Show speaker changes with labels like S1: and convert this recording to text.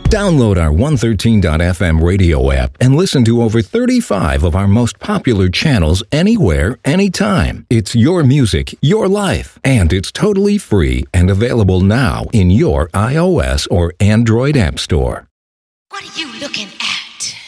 S1: Download our 113.fm radio app and listen to over 35 of our most popular channels anywhere, anytime. It's your music, your life, and it's totally free and available now in your iOS or Android app store.
S2: What are you looking